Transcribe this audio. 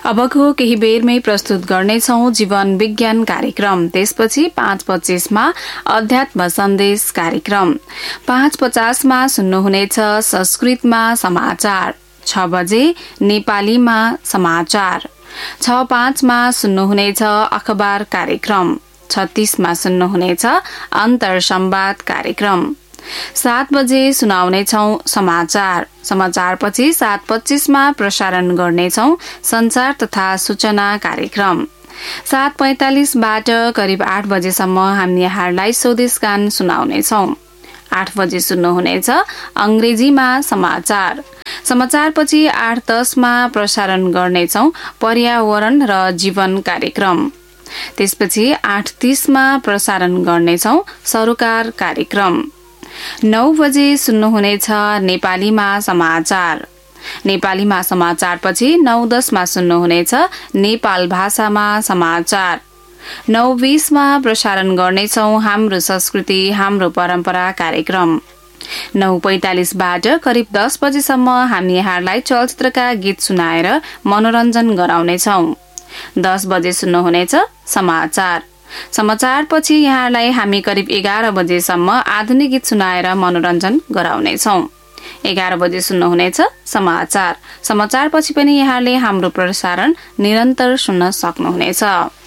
अबको केही बेरमै प्रस्तुत गर्नेछौं जीवन विज्ञान कार्यक्रम। त्यसपछि 5:25 मा अध्यात्म सन्देश कार्यक्रम। 5:50 मा सुन्नुहुनेछ संस्कृतमा समाचार। 6 बजे नेपालीमा समाचार। 6:05 मा सुन्नुहुनेछ अखबार कार्यक्रम। 36 मा सुन्नुहुनेछ अन्तर संवाद कार्यक्रम। 7 बजे सुनाउनेछौं समाचार। समाचारपछि 7:25 मा प्रसारण गर्नेछौं संचार तथा सूचना कार्यक्रम। 7:45 बाट करिब 8 बजेसम्म हामी यहाँलाई स्वदेश गान सुनाउनेछौं। 8 बजे सुन्नुहुनेछ अंग्रेजीमा समाचार। समाचारपछि 8:10 मा प्रसारण गर्नेछौं पर्यावरण र जीवन कार्यक्रम। त्यसपछि 8:30 मा प्रसारण गर्नेछौं सरोकार कार्यक्रम। 9 बजे सुन्नुहुनेछ नेपालीमा समाचार। नेपालीमा समाचारपछि 9:10 मा सुन्नुहुनेछ नेपाल भाषामा समाचार। 9:20 मा प्रसारण गर्नेछौं हाम्रो संस्कृति हाम्रो परम्परा कार्यक्रम। 9:45 बाट करिब 10 बजेसम्म हामी यहाँलाई चलचित्रका गीत सुनाएर मनोरञ्जन गराउनेछौं। 10 बजे सुन्नुहुनेछ समाचार। समाचारपछि यहाँलाई हामी करिब 11 बजेसम्म आधुनिक गीत सुनाएर मनोरञ्जन गराउनेछौं। 11 बजे सुन्नुहुनेछ समाचार। समाचारपछि पनि यहाँले हाम्रो प्रसारण निरन्तर सुन्न सक्नुहुनेछ।